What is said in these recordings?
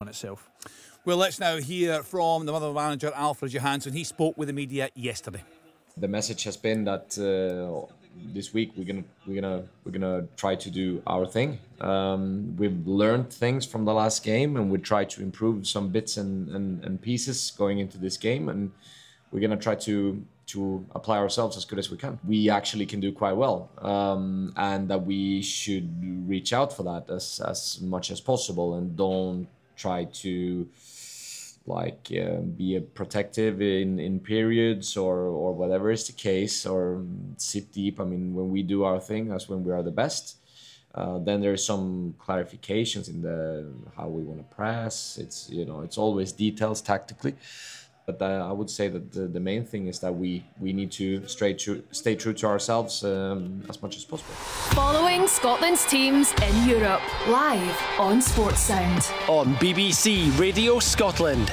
on itself. Well, let's now hear from the Motherwell manager, Alfred Johansson. He spoke with the media yesterday. The message has been that this week we're gonna try to do our thing. We've learned things from the last game, and we try to improve some bits and pieces going into this game, and we're gonna try to apply ourselves as good as we can. We actually can do quite well, and that we should reach out for that as much as possible, and don't try to be a protective in periods or whatever is the case, or sit deep. I mean, when we do our thing, that's when we are the best. Then there's some clarifications in how we want to press. It's always details tactically. But I would say that the main thing is that we need to stay true to ourselves as much as possible. Following Scotland's teams in Europe, live on Sports Sound. On BBC Radio Scotland.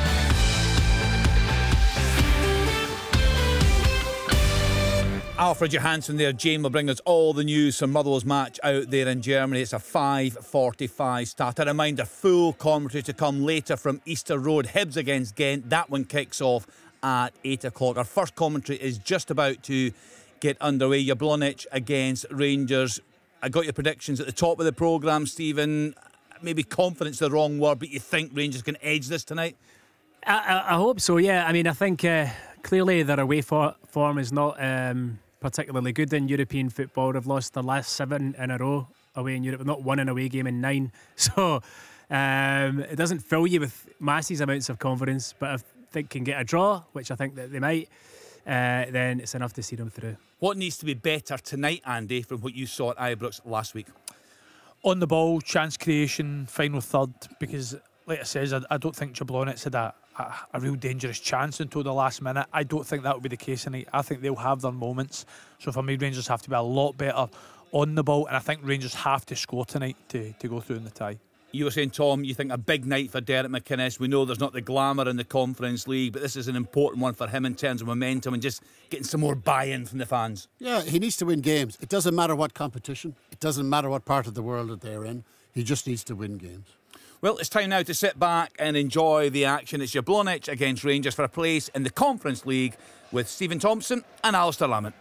Alfred Johansson there. Jane will bring us all the news from Motherwell's match out there in Germany. It's a 5:45 start. A reminder, full commentary to come later from Easter Road. Hibs against Ghent. That one kicks off at 8 o'clock. Our first commentary is just about to get underway. Jablonec against Rangers. I got your predictions at the top of the programme, Stephen. Maybe confidence the wrong word, but you think Rangers can edge this tonight? I hope so, yeah. I mean, I think clearly their away form is not particularly good in European football. They've lost their last 7 in a row away in Europe. They've not won an away game in 9. So it doesn't fill you with massive amounts of confidence. But if they can get a draw, which I think that they might, then it's enough to see them through. What needs to be better tonight, Andy, from what you saw at Ibrox last week? On the ball, chance creation, final third, because like I says, I don't think Jablonec had a real dangerous chance until the last minute. I don't think that will be the case tonight. I think they'll have their moments. So for me, Rangers have to be a lot better on the ball, and I think Rangers have to score tonight to go through in the tie. You were saying, Tom, you think a big night for Derek McInnes. We know there's not the glamour in the Conference League, but this is an important one for him in terms of momentum and just getting some more buy-in from the fans. Yeah, he needs to win games. It doesn't matter what competition. It doesn't matter what part of the world that they're in. He just needs to win games. Well, it's time now to sit back and enjoy the action. It's Jablonec against Rangers for a place in the Conference League with Stephen Thompson and Alistair Lamont.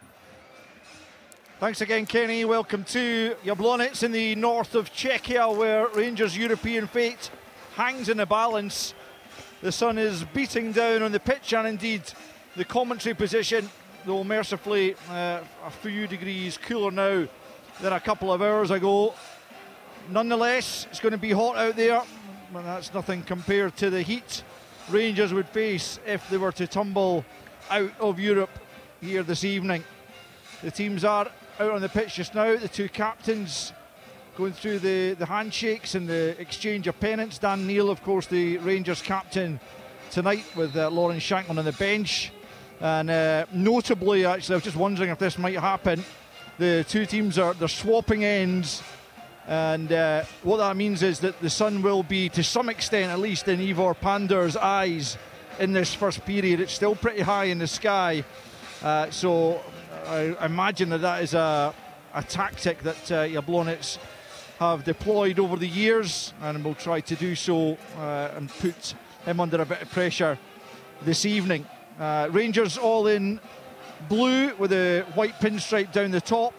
Thanks again, Kenny. Welcome to Jablonec in the north of Czechia, where Rangers' European fate hangs in the balance. The sun is beating down on the pitch and indeed the commentary position, though mercifully a few degrees cooler now than a couple of hours ago. Nonetheless, it's going to be hot out there, but that's nothing compared to the heat Rangers would face if they were to tumble out of Europe here this evening. The teams are out on the pitch just now, the two captains going through the handshakes and the exchange of pennants. Dan Neil, of course, the Rangers captain tonight, with Lawrence Shankland on the bench. And notably, actually, I was just wondering if this might happen, the two teams they're swapping ends. And what that means is that the sun will be, to some extent at least, in Ivor Pandur's eyes in this first period. It's still pretty high in the sky. So I imagine that is a tactic that Jablonec have deployed over the years, and will try to do so and put him under a bit of pressure this evening. Rangers all in blue with a white pinstripe down the top.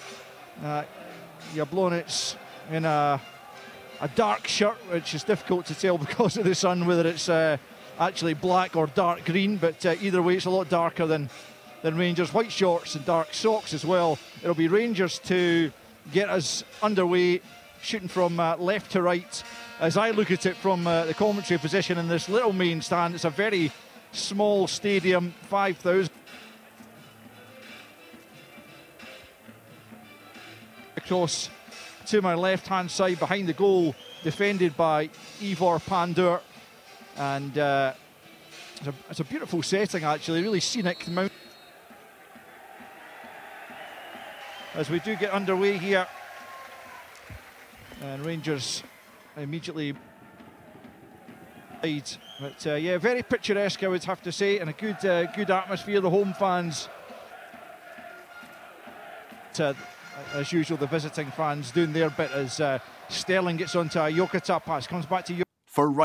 Jablonec in a dark shirt, which is difficult to tell because of the sun whether it's actually black or dark green, but either way it's a lot darker than Rangers. White shorts and dark socks as well. It'll be Rangers to get us underway, shooting from left to right. As I look at it from the commentary position in this little main stand, it's a very small stadium, 5,000. Across to my left-hand side behind the goal, defended by Ivor Pandur, and it's a beautiful setting actually, really scenic. As we do get underway here, and Rangers immediately lead. But yeah, very picturesque, I would have to say, and a good atmosphere. The home fans, as usual, the visiting fans doing their bit as Sterling gets onto a Jokota pass, comes back to